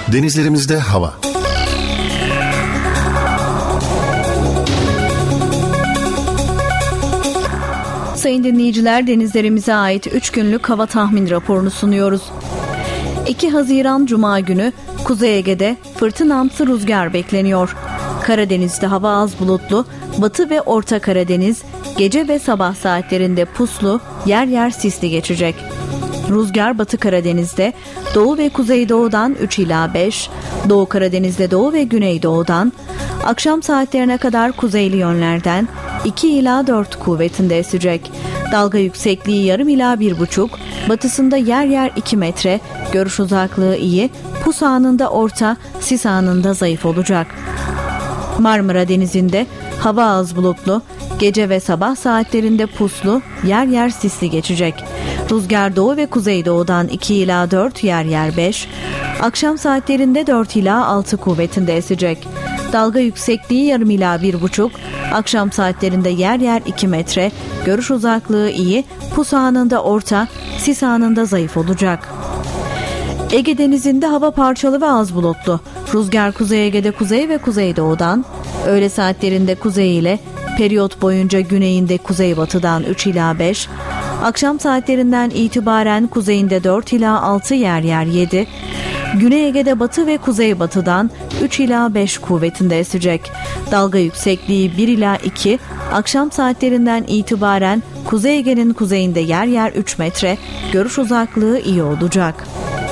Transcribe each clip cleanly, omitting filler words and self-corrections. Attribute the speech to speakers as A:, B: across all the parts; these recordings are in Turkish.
A: Denizlerimizde hava.
B: Sayın dinleyiciler, denizlerimize ait 3 günlük hava tahmin raporunu sunuyoruz. 2 Haziran Cuma günü Kuzey Ege'de fırtınamsı rüzgar bekleniyor. Karadeniz'de hava az bulutlu, Batı ve Orta Karadeniz gece ve sabah saatlerinde puslu, yer yer sisli geçecek. Rüzgar Batı Karadeniz'de Doğu ve Kuzeydoğu'dan 3 ila 5, Doğu Karadeniz'de Doğu ve Güneydoğu'dan, akşam saatlerine kadar kuzeyli yönlerden 2 ila 4 kuvvetinde esecek. Dalga yüksekliği yarım ila 1,5, batısında yer yer 2 metre, görüş uzaklığı iyi, pus anında orta, sis anında zayıf olacak. Marmara Denizi'nde hava az bulutlu, gece ve sabah saatlerinde puslu, yer yer sisli geçecek. Rüzgar doğu ve kuzeydoğudan 2 ila 4, yer yer 5, akşam saatlerinde 4 ila 6 kuvvetinde esecek. Dalga yüksekliği yarım ila 1,5, akşam saatlerinde yer yer 2 metre, görüş uzaklığı iyi, pus anında orta, sis anında zayıf olacak. Ege Denizi'nde hava parçalı ve az bulutlu. Rüzgar Kuzey Ege'de kuzey ve kuzeydoğudan, öğle saatlerinde kuzey ile, periyot boyunca güneyinde kuzeybatıdan 3 ila 5, akşam saatlerinden itibaren kuzeyinde 4 ila 6, yer yer 7, Güney Ege'de batı ve kuzeybatıdan 3 ila 5 kuvvetinde esecek. Dalga yüksekliği 1 ila 2, akşam saatlerinden itibaren Kuzey Ege'nin kuzeyinde yer yer 3 metre, görüş uzaklığı iyi olacak.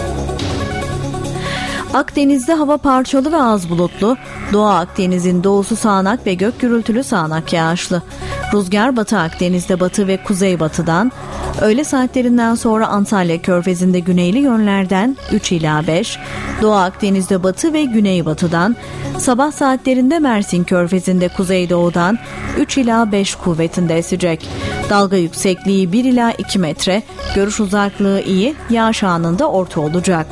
B: Akdeniz'de hava parçalı ve az bulutlu, Doğu Akdeniz'in doğusu sağanak ve gök gürültülü sağanak yağışlı. Rüzgar Batı Akdeniz'de batı ve kuzeybatıdan, öğle saatlerinden sonra Antalya Körfezi'nde güneyli yönlerden 3 ila 5, Doğu Akdeniz'de batı ve güneybatıdan, sabah saatlerinde Mersin Körfezi'nde kuzeydoğudan 3 ila 5 kuvvetinde esecek. Dalga yüksekliği 1 ila 2 metre, görüş uzaklığı iyi, yağış anında orta olacak.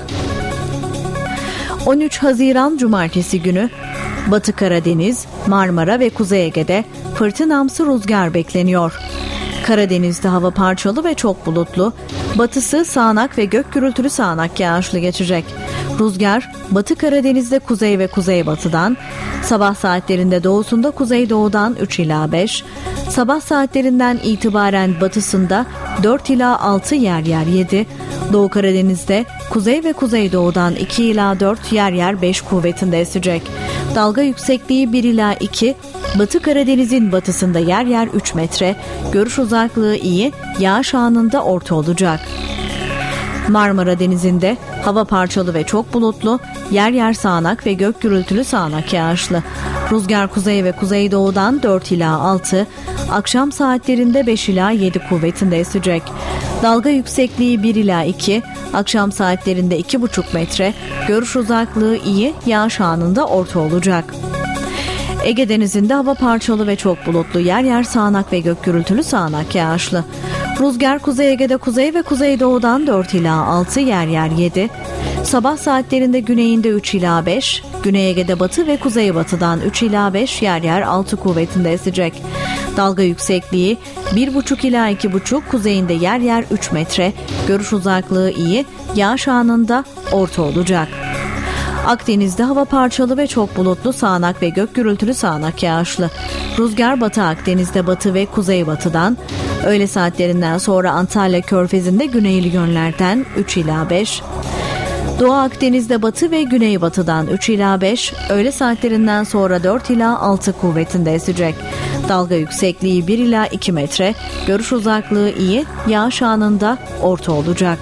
B: 13 Haziran Cumartesi günü Batı Karadeniz, Marmara ve Kuzey Ege'de fırtınamsı rüzgar bekleniyor. Karadeniz'de hava parçalı ve çok bulutlu, batısı sağanak ve gök gürültülü sağanak yağışlı geçecek. Rüzgar Batı Karadeniz'de kuzey ve kuzeybatıdan, sabah saatlerinde doğusunda kuzeydoğudan 3 ila 5, sabah saatlerinden itibaren batısında 4 ila 6, yer yer 7, Doğu Karadeniz'de kuzey ve kuzeydoğudan 2 ila 4, yer yer 5 kuvvetinde esecek. Dalga yüksekliği 1 ila 2, Batı Karadeniz'in batısında yer yer 3 metre, görüş uzaklığı iyi, yağış anında orta olacak. Marmara Denizi'nde hava parçalı ve çok bulutlu, yer yer sağanak ve gök gürültülü sağanak yağışlı. Rüzgar kuzey ve kuzeydoğudan 4 ila 6, akşam saatlerinde 5 ila 7 kuvvetinde esecek. Dalga yüksekliği 1 ila 2, akşam saatlerinde 2,5 metre, görüş uzaklığı iyi, yağış anında orta olacak. Ege Denizi'nde hava parçalı ve çok bulutlu, yer yer sağanak ve gök gürültülü sağanak yağışlı. Rüzgar Kuzey Ege'de kuzey ve kuzeydoğudan 4 ila 6, yer yer 7, sabah saatlerinde güneyinde 3 ila 5, Güney Ege'de batı ve kuzeybatıdan 3 ila 5, yer yer 6 kuvvetinde esecek. Dalga yüksekliği 1,5 ila 2,5, kuzeyinde yer yer 3 metre, görüş uzaklığı iyi, yağış anında orta olacak. Akdeniz'de hava parçalı ve çok bulutlu, sağanak ve gök gürültülü sağanak yağışlı. Rüzgar Batı Akdeniz'de batı ve kuzeybatıdan, öğle saatlerinden sonra Antalya Körfezi'nde güneyli yönlerden 3 ila 5, Doğu Akdeniz'de batı ve güneybatıdan 3 ila 5, öğle saatlerinden sonra 4 ila 6 kuvvetinde esecek. Dalga yüksekliği 1 ila 2 metre, görüş uzaklığı iyi, yağış anında orta olacak.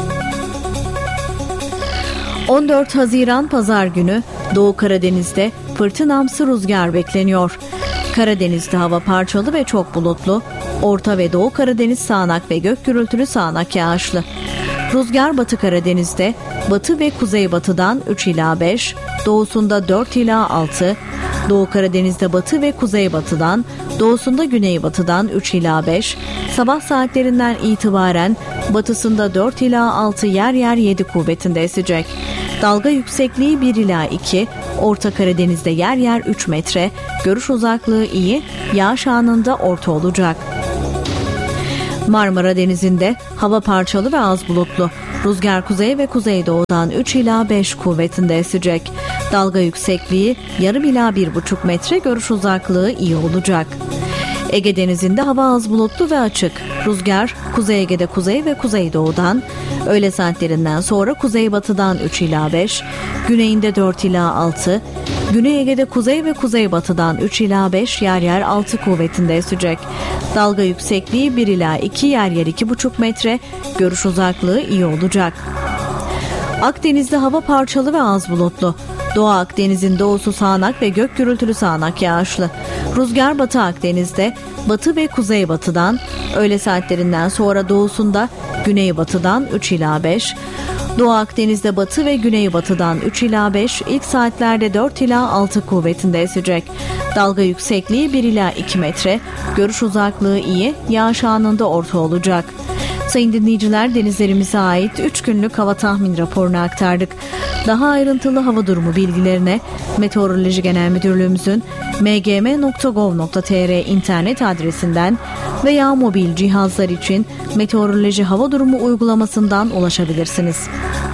B: 14 Haziran Pazar günü Doğu Karadeniz'de fırtınamsı rüzgar bekleniyor. Karadeniz'de hava parçalı ve çok bulutlu, Orta ve Doğu Karadeniz sağanak ve gök gürültülü sağanak yağışlı. Rüzgar Batı Karadeniz'de batı ve kuzeybatıdan 3 ila 5, doğusunda 4 ila 6, Doğu Karadeniz'de batı ve kuzeybatıdan, doğusunda güneybatıdan 3 ila 5, sabah saatlerinden itibaren batısında 4 ila 6, yer yer 7 kuvvetinde esecek. Dalga yüksekliği 1 ila 2, Orta Karadeniz'de yer yer 3 metre, görüş uzaklığı iyi, yağış anında orta olacak. Marmara Denizi'nde hava parçalı ve az bulutlu. Rüzgar kuzey ve kuzeydoğudan 3 ila 5 kuvvetinde esecek. Dalga yüksekliği yarım ila 1,5 metre, görüş uzaklığı iyi olacak. Ege Denizi'nde hava az bulutlu ve açık. Rüzgar Kuzey Ege'de kuzey ve kuzeydoğudan, öğle saatlerinden sonra kuzeybatıdan 3 ila 5, güneyinde 4 ila 6, Güney Ege'de kuzey ve kuzeybatıdan 3 ila 5, yer yer 6 kuvvetinde esecek. Dalga yüksekliği 1 ila 2, yer yer 2,5 metre, görüş uzaklığı iyi olacak. Akdeniz'de hava parçalı ve az bulutlu. Doğu Akdeniz'in doğusu sağanak ve gök gürültülü sağanak yağışlı. Rüzgar Batı Akdeniz'de batı ve kuzeybatıdan, öğle saatlerinden sonra doğusunda güneybatıdan 3 ila 5, Doğu Akdeniz'de batı ve güneybatıdan 3 ila 5, ilk saatlerde 4 ila 6 kuvvetinde esecek. Dalga yüksekliği 1 ila 2 metre, görüş uzaklığı iyi, yağış anında orta olacak. Sayın dinleyiciler, denizlerimize ait 3 günlük hava tahmin raporunu aktardık. Daha ayrıntılı hava durumu bilgilerine Meteoroloji Genel Müdürlüğümüzün mgm.gov.tr internet adresinden veya mobil cihazlar için Meteoroloji Hava Durumu uygulamasından ulaşabilirsiniz.